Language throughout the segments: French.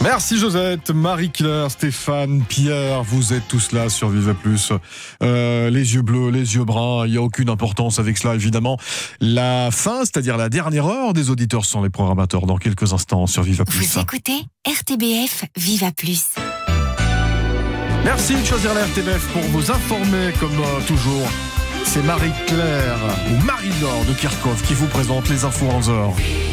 Merci Josette, Marie-Claire, Stéphane, Pierre, vous êtes tous là sur Viva Plus. Les yeux bleus, les yeux bruns, il n'y a aucune importance avec cela évidemment. La fin, c'est-à-dire la dernière heure des auditeurs sont les programmateurs dans quelques instants sur Viva Plus. Vous écoutez RTBF Viva Plus. Merci de choisir la RTBF pour vous informer comme toujours. C'est Marie-Claire ou Marie-Laure de Kirchhoff qui vous présente les infos 11h.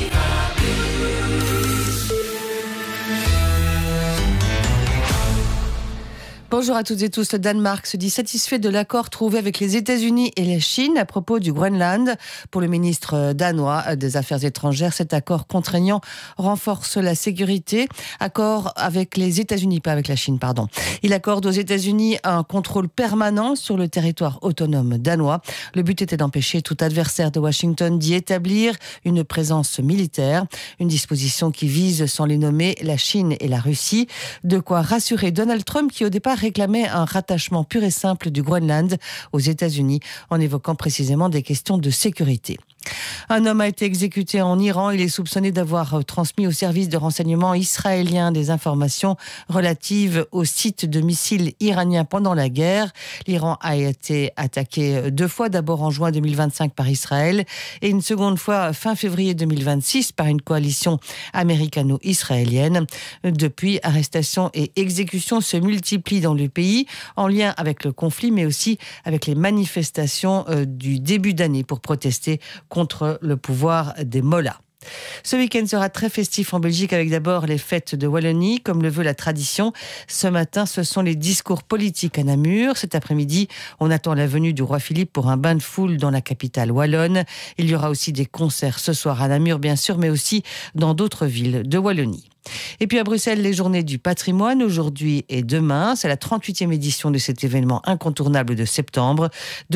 Bonjour à toutes et tous. Le Danemark se dit satisfait de l'accord trouvé avec les États-Unis et la Chine à propos du Groenland. Pour le ministre danois des Affaires étrangères, cet accord contraignant renforce la sécurité. Accord avec les États-Unis, pas avec la Chine, pardon. Il accorde aux États-Unis un contrôle permanent sur le territoire autonome danois. Le but était d'empêcher tout adversaire de Washington d'y établir une présence militaire. Une disposition qui vise, sans les nommer, la Chine et la Russie. De quoi rassurer Donald Trump qui, au départ, réclamait un rattachement pur et simple du Groenland aux États-Unis en évoquant précisément des questions de sécurité. Un homme a été exécuté en Iran. Il est soupçonné d'avoir transmis au service de renseignement israélien des informations relatives au site de missiles iraniens pendant la guerre. L'Iran a été attaqué 2 fois, d'abord en juin 2025 par Israël et une seconde fois fin février 2026 par une coalition américano-israélienne. Depuis, arrestations et exécutions se multiplient dans le pays en lien avec le conflit mais aussi avec les manifestations du début d'année pour protester contre le pouvoir des mollahs. Ce week-end sera très festif en Belgique avec d'abord les fêtes de Wallonie, comme le veut la tradition. Ce matin, ce sont les discours politiques à Namur. Cet après-midi, on attend la venue du roi Philippe pour un bain de foule dans la capitale wallonne. Il y aura aussi des concerts ce soir à Namur, bien sûr, mais aussi dans d'autres villes de Wallonie. Et puis à Bruxelles, les journées du patrimoine, aujourd'hui et demain. C'est la 38e édition de cet événement incontournable de septembre.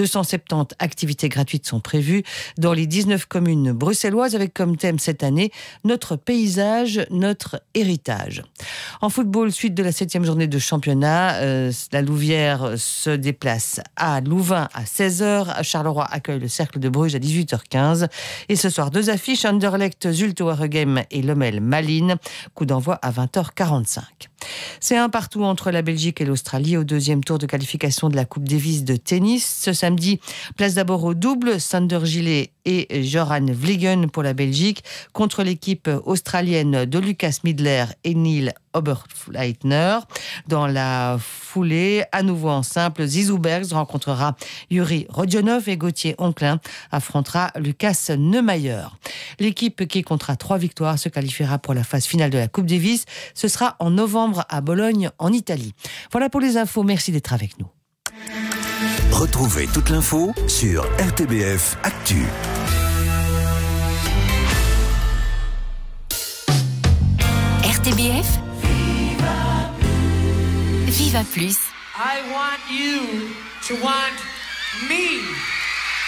270 activités gratuites sont prévues dans les 19 communes bruxelloises avec comme thème cette année notre paysage, notre héritage. En football, suite de la 7e journée de championnat, la Louvière se déplace à Louvain à 16h. Charleroi accueille le Cercle de Bruges à 18h15. Et ce soir, 2 affiches, Anderlecht, Zulte Waregem et Lommel Malines. Coup d'envoi à 20h45. C'est un partout entre la Belgique et l'Australie au 2e tour de qualification de la Coupe Davis de tennis. Ce samedi, place d'abord au double, Sander Gillet et Joran Vliegen pour la Belgique contre l'équipe australienne de Lucas Midler et Neil Oberleitner. Dans la foulée, à nouveau en simple, Zizou Bergs rencontrera Yuri Rodionov et Gauthier Onklin affrontera Lucas Neumayer. L'équipe qui comptera 3 victoires se qualifiera pour la phase finale de la Coupe Davis. Ce sera en novembre à Bologne, en Italie. Voilà pour les infos. Merci d'être avec nous. Retrouvez toute l'info sur RTBF Actu. RTBF Viva Plus. I want you to want me.